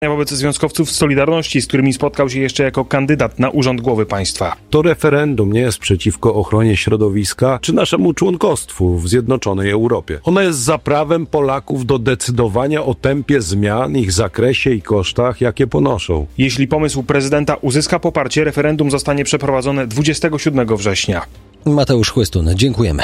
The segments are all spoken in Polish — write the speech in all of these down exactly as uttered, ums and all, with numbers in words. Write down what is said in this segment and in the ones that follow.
wobec związkowców z Solidarności, z którymi spotkał się jeszcze jako kandydat na urząd głowy państwa. To referendum nie jest przeciwko ochronie środowiska czy naszemu członkostwu w Zjednoczonej Europie. Ono jest za prawem Polaków do decydowania o tempie zmian, ich zakresie i kosztach, jakie ponoszą. Jeśli pomysł prezydenta uzyska poparcie, referendum zostanie przeprowadzone dwudziestego siódmego września. Mateusz Chłystun, dziękujemy.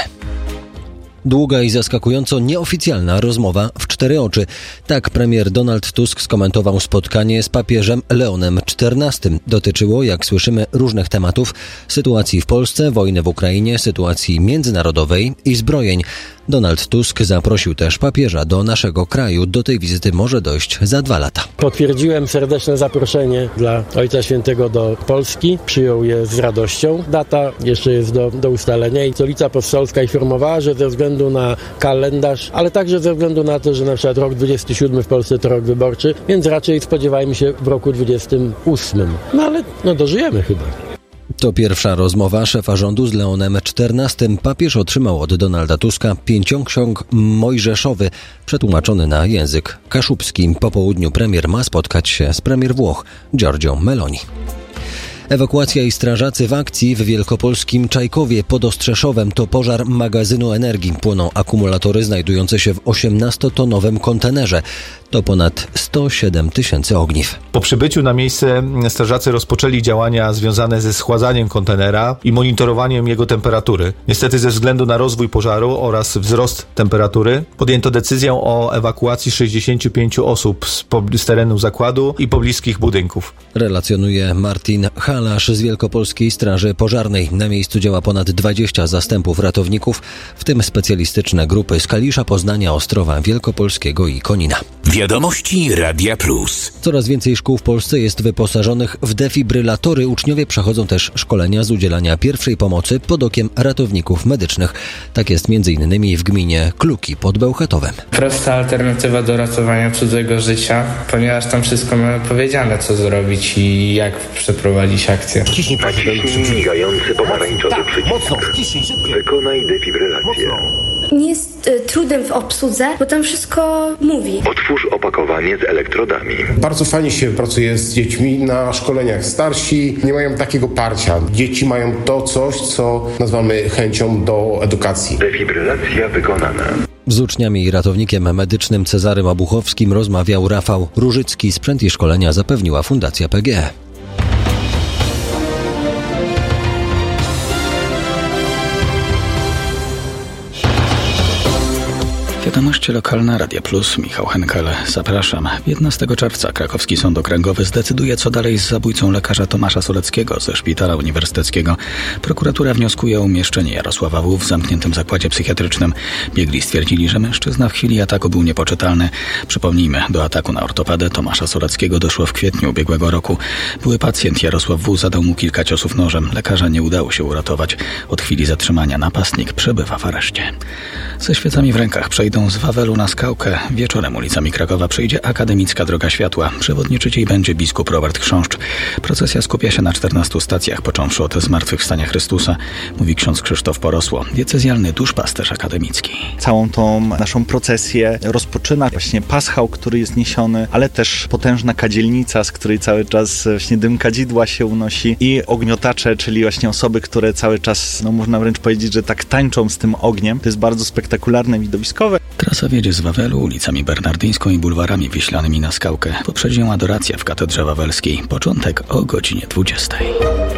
Długa i zaskakująco nieoficjalna rozmowa w cztery oczy. Tak premier Donald Tusk skomentował spotkanie z papieżem Leonem czternastym. Dotyczyło, jak słyszymy, różnych tematów: sytuacji w Polsce, wojny w Ukrainie, sytuacji międzynarodowej i zbrojeń. Donald Tusk zaprosił też papieża do naszego kraju. Do tej wizyty może dojść za dwa lata. Potwierdziłem serdeczne zaproszenie dla Ojca Świętego do Polski. Przyjął je z radością. Data jeszcze jest do, do ustalenia i Stolica Apostolska informowała, że ze względu na kalendarz, ale także ze względu na to, że na przykład rok dwudziesty siódmy w Polsce to rok wyborczy, więc raczej spodziewajmy się w roku dwudziestym ósmym. No ale no dożyjemy chyba. To pierwsza rozmowa szefa rządu z Leonem czternastym. Papież otrzymał od Donalda Tuska pięcioksiąg mojżeszowy, przetłumaczony na język kaszubski. Po południu premier ma spotkać się z premier Włoch, Giorgią Meloni. Ewakuacja i strażacy w akcji w wielkopolskim Czajkowie pod Ostrzeszowem. To pożar magazynu energii. Płoną akumulatory znajdujące się w osiemnastotonowym kontenerze. To ponad sto siedem tysięcy ogniw. Po przybyciu na miejsce strażacy rozpoczęli działania związane ze schładzaniem kontenera i monitorowaniem jego temperatury. Niestety ze względu na rozwój pożaru oraz wzrost temperatury podjęto decyzję o ewakuacji sześćdziesięciu pięciu osób z, z terenu zakładu i pobliskich budynków. Relacjonuje Martin Halasz z Wielkopolskiej Straży Pożarnej. Na miejscu działa ponad dwadzieścia zastępów ratowników, w tym specjalistyczne grupy z Kalisza, Poznania, Ostrowa Wielkopolskiego i Konina. Wiadomości Radia Plus. Coraz więcej szkół w Polsce jest wyposażonych w defibrylatory. Uczniowie przechodzą też szkolenia z udzielania pierwszej pomocy pod okiem ratowników medycznych. Tak jest między innymi w gminie Kluki pod Bełchatowem. Prosta alternatywa do ratowania cudzego życia, ponieważ tam wszystko mamy powiedziane, co zrobić i jak przeprowadzić akcję. Naciśnij migający pomarańczowy przycisk. Wykonaj defibrylację. Nie jest y, trudem w obsłudze, bo tam wszystko mówi. Otwórz opakowanie z elektrodami. Bardzo fajnie się pracuje z dziećmi na szkoleniach. Starsi nie mają takiego parcia. Dzieci mają to coś, co nazywamy chęcią do edukacji. Defibrylacja wykonana. Z uczniami i ratownikiem medycznym Cezarym Obuchowskim rozmawiał Rafał Różycki. Sprzęt i szkolenia zapewniła Fundacja P G E. Wiadomości lokalne Radia Plus, Michał Henkele. Zapraszam. jedenastego czerwca Krakowski Sąd Okręgowy zdecyduje, co dalej z zabójcą lekarza Tomasza Soleckiego ze Szpitala Uniwersyteckiego. Prokuratura wnioskuje o umieszczenie Jarosława W. w zamkniętym zakładzie psychiatrycznym. Biegli stwierdzili, że mężczyzna w chwili ataku był niepoczytalny. Przypomnijmy, do ataku na ortopedę Tomasza Soleckiego doszło w kwietniu ubiegłego roku. Były pacjent Jarosław W. zadał mu kilka ciosów nożem. Lekarza nie udało się uratować. Od chwili zatrzymania napastnik przebywa w areszcie. Ze świecami w rękach przejdą z Wawelu na Skałkę. Wieczorem ulicami Krakowa przejdzie Akademicka Droga Światła. Przewodniczyć jej będzie biskup Robert Chrząszcz. Procesja skupia się na czternastu stacjach, począwszy od Zmartwychwstania Chrystusa, mówi ksiądz Krzysztof Porosło, diecezjalny duszpasterz akademicki. Całą tą naszą procesję rozpoczyna właśnie paschał, który jest niesiony, ale też potężna kadzielnica, z której cały czas właśnie dym kadzidła się unosi, i ogniotacze, czyli właśnie osoby, które cały czas, no można wręcz powiedzieć, że tak tańczą z tym ogniem. To jest bardzo spektakularne, widowiskowe. Trasa wiedzie z Wawelu ulicami Bernardyńską i bulwarami wiślanymi na Skałkę. Poprzedzi ją adoracja w Katedrze Wawelskiej. Początek o godzinie dwudziestej.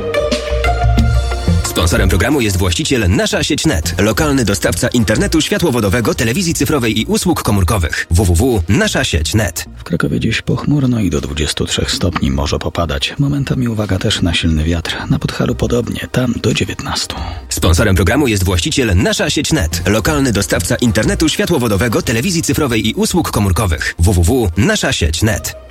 Sponsorem programu jest właściciel Nasza Sieć Net, lokalny dostawca internetu światłowodowego, telewizji cyfrowej i usług komórkowych. w w w kropka nasza sieć kropka net. W Krakowie dziś pochmurno i do dwudziestu trzech stopni może popadać. Momentami uwaga też na silny wiatr. Na Podhalu podobnie, tam do dziewiętnastu. Sponsorem programu jest właściciel Nasza Sieć Net, lokalny dostawca internetu światłowodowego, telewizji cyfrowej i usług komórkowych. w w w kropka nasza sieć kropka net.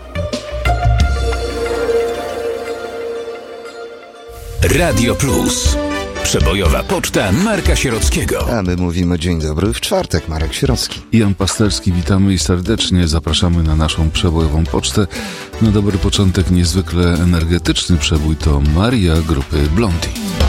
Radio Plus. Przebojowa poczta Marka Sierockiego. A my mówimy dzień dobry w czwartek. Marek Sierocki. Jan Pasterski, witamy i serdecznie zapraszamy na naszą przebojową pocztę. Na dobry początek niezwykle energetyczny przebój to Maria grupy Blondie.